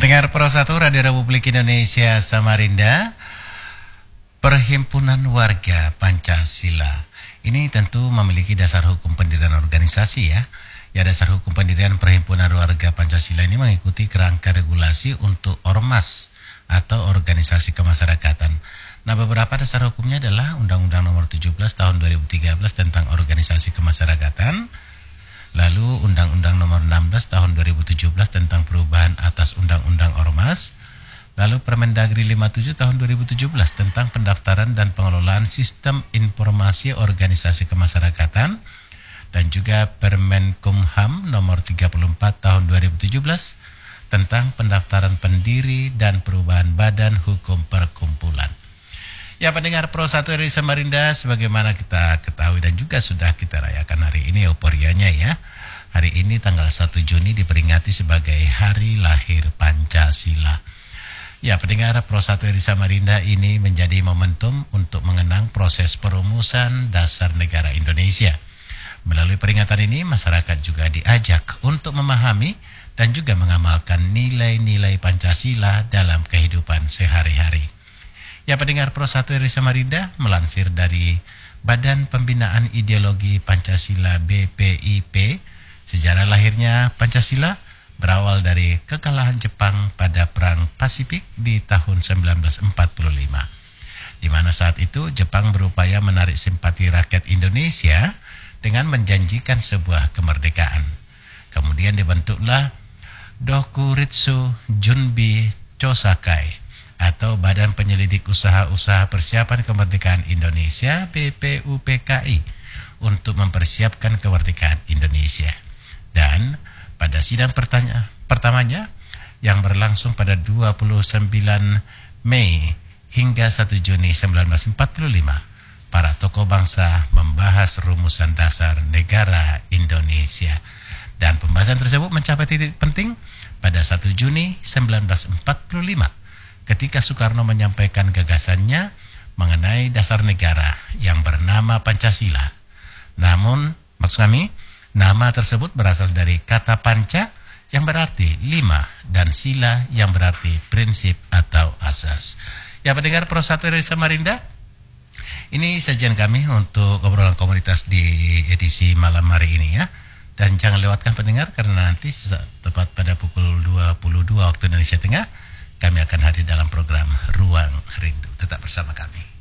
Pendengar Pro 1 Radio Republik Indonesia Samarinda, Perhimpunan Warga Pancasila. Ini tentu memiliki dasar hukum pendirian organisasi ya. Ya, dasar hukum pendirian Perhimpunan Warga Pancasila ini mengikuti kerangka regulasi untuk ormas atau organisasi kemasyarakatan. Nah, beberapa dasar hukumnya adalah Undang-Undang Nomor 17 Tahun 2013 tentang organisasi kemasyarakatan, lalu Undang-Undang Nomor 16 Tahun 2017 tentang perubahan atas Undang-Undang Ormas, lalu Permendagri 57 Tahun 2017 tentang pendaftaran dan pengelolaan sistem informasi organisasi kemasyarakatan, dan juga Permenkumham Nomor 34 Tahun 2017 tentang pendaftaran pendiri dan perubahan badan hukum perkumpulan. Ya, pendengar Pro 1 RRI Samarinda, sebagaimana kita ketahui dan juga sudah kita rayakan hari ini euforianya ya. Hari ini tanggal 1 Juni diperingati sebagai Hari Lahir Pancasila. Ya, pendengar Pro 1 RRI Samarinda, ini menjadi momentum untuk mengenang proses perumusan dasar negara Indonesia. Melalui peringatan ini, masyarakat juga diajak untuk memahami dan juga mengamalkan nilai-nilai Pancasila dalam kehidupan sehari-hari. Ya, pendengar Pro 1 RRI Samarinda, melansir dari Badan Pembinaan Ideologi Pancasila BPIP, sejarah lahirnya Pancasila berawal dari kekalahan Jepang pada Perang Pasifik di tahun 1945, di mana saat itu Jepang berupaya menarik simpati rakyat Indonesia dengan menjanjikan sebuah kemerdekaan. Kemudian dibentuklah Dokuritsu Junbi Chosakai atau Badan Penyelidik Usaha-Usaha Persiapan Kemerdekaan Indonesia BPUPKI untuk mempersiapkan kemerdekaan Indonesia. Dan pada sidang pertamanya yang berlangsung pada 29 Mei hingga 1 Juni 1945, para tokoh bangsa membahas rumusan dasar negara Indonesia. Dan pembahasan tersebut mencapai titik penting pada 1 Juni 1945 ketika Soekarno menyampaikan gagasannya mengenai dasar negara yang bernama Pancasila. Namun, maksud kami, nama tersebut berasal dari kata panca yang berarti 5 dan sila yang berarti prinsip atau asas. Ya, pendengar Pro 1 RRI Samarinda, ini sajian kami untuk obrolan komunitas di edisi malam hari ini ya. Dan jangan lewatkan pendengar, karena nanti tepat pada pukul 22 waktu Indonesia Tengah kami akan hadir dalam program Ruang Rindu. Tetap bersama kami.